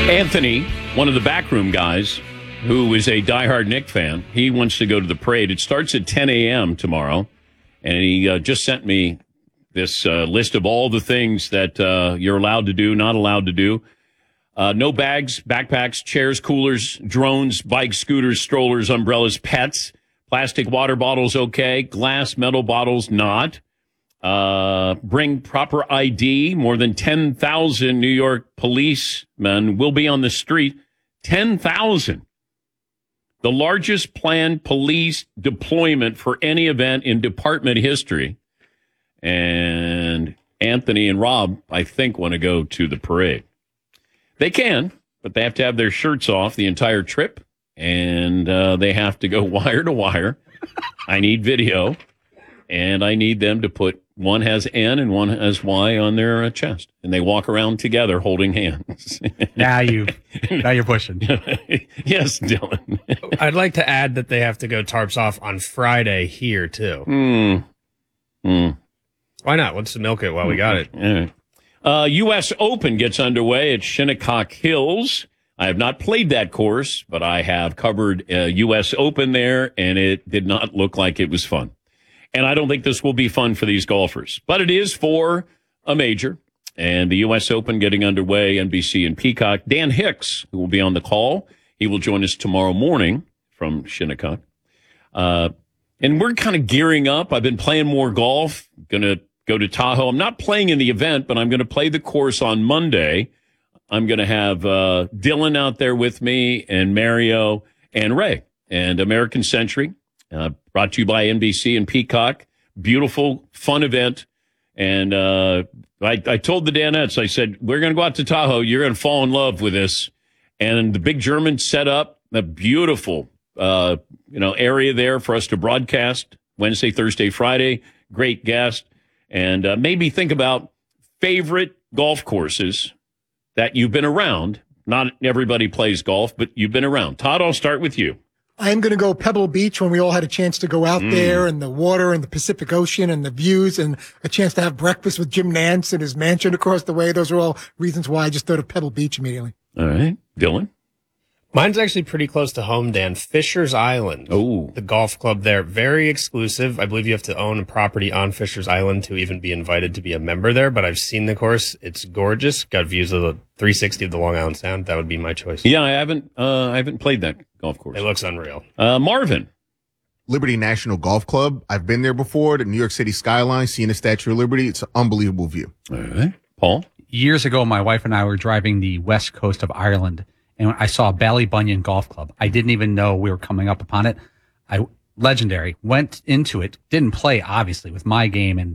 Anthony, one of the backroom guys, who is a diehard Knick fan, he wants to go to the parade. It starts at 10 a.m. tomorrow, and he just sent me this list of all the things that you're allowed to do, not allowed to do. No bags, backpacks, chairs, coolers, drones, bikes, scooters, strollers, umbrellas, pets, plastic water bottles, okay, glass, metal bottles, not. Bring proper ID. More than 10,000 New York policemen will be on the street. 10,000. The largest planned police deployment for any event in department history. And Anthony and Rob, I think, want to go to the parade. They can, but they have to have their shirts off the entire trip. And they have to go wire to wire. I need video. And I need them to put, one has N and one has Y on their chest. And they walk around together holding hands. Now you're pushing. Yes, Dylan. I'd like to add that they have to go tarps off on Friday here, too. Why not? Let's milk it while we got it. All right. U.S. Open gets underway at Shinnecock Hills. I have not played that course, but I have covered U.S. Open there, and it did not look like it was fun. And I don't think this will be fun for these golfers. But it is for a major. And the U.S. Open getting underway, NBC and Peacock. Dan Hicks, who will be on the call, he will join us tomorrow morning from Shinnecock. And we're kind of gearing up. I've been playing more golf. Going to go to Tahoe. I'm not playing in the event, but I'm going to play the course on Monday. I'm going to have Dylan out there with me and Mario and Ray and American Century. Brought to you by NBC and Peacock. Beautiful, fun event. And I told the Danettes, I said, we're going to go out to Tahoe. You're going to fall in love with this. And the big German set up a beautiful area there for us to broadcast Wednesday, Thursday, Friday. Great guest. And maybe think about favorite golf courses that you've been around. Not everybody plays golf, but you've been around. Todd, I'll start with you. I'm going to go Pebble Beach when we all had a chance to go out there and the water and the Pacific Ocean and the views and a chance to have breakfast with Jim Nantz and his mansion across the way. Those are all reasons why I just thought of Pebble Beach immediately. All right. Dylan? Mine's actually pretty close to home, Dan. Fisher's Island. Oh. The golf club there. Very exclusive. I believe you have to own a property on Fisher's Island to even be invited to be a member there, but I've seen the course. It's gorgeous. Got views of the 360 of the Long Island Sound. That would be my choice. Yeah, I haven't played that golf course. It looks unreal. Marvin? Liberty National Golf Club. I've been there before. The New York City skyline, seeing the Statue of Liberty. It's an unbelievable view. All right. Paul? Years ago, my wife and I were driving the west coast of Ireland, and I saw Ballybunion Golf Club. I didn't even know we were coming up upon it. Legendary. Went into it, didn't play, obviously, with my game, and